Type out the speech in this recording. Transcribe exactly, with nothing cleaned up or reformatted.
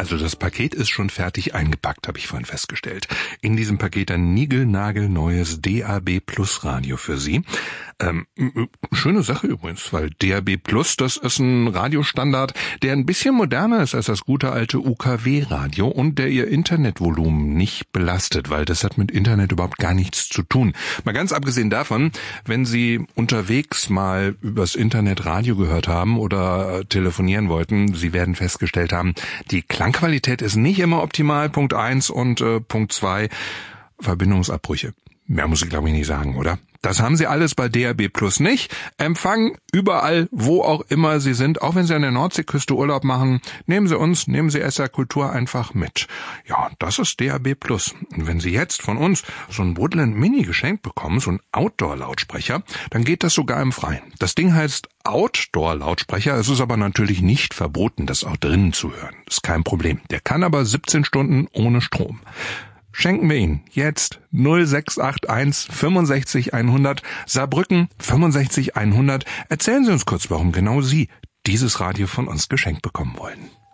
Also das Paket ist schon fertig eingepackt, habe ich vorhin festgestellt. In diesem Paket ein niegelnagelneues D A B Plus Radio für Sie. Ähm, schöne Sache übrigens, weil D A B Plus, das ist ein Radiostandard, der ein bisschen moderner ist als das gute alte U K W-Radio und der Ihr Internetvolumen nicht belastet, weil das hat mit Internet überhaupt gar nichts zu tun. Mal ganz abgesehen davon, wenn Sie unterwegs mal übers Internet Radio gehört haben oder telefonieren wollten, Sie werden festgestellt haben, die Klangqualität ist nicht immer optimal, Punkt eins und äh, Punkt zwei, Verbindungsabbrüche. Mehr muss ich glaube ich nicht sagen, oder? Das haben Sie alles bei D A B Plus nicht. Empfang überall, wo auch immer Sie sind. Auch wenn Sie an der Nordseeküste Urlaub machen, nehmen Sie uns, nehmen Sie S R Kultur einfach mit. Ja, das ist D A B Plus. Und wenn Sie jetzt von uns so ein Woodland Mini geschenkt bekommen, so ein Outdoor-Lautsprecher, dann geht das sogar im Freien. Das Ding heißt Outdoor-Lautsprecher. Es ist aber natürlich nicht verboten, das auch drinnen zu hören. Ist kein Problem. Der kann aber siebzehn Stunden ohne Strom. Schenken wir ihn jetzt null sechs acht eins fünfundsechzig hundert Saarbrücken fünfundsechzig hundert. Erzählen Sie uns kurz, warum genau Sie dieses Radio von uns geschenkt bekommen wollen.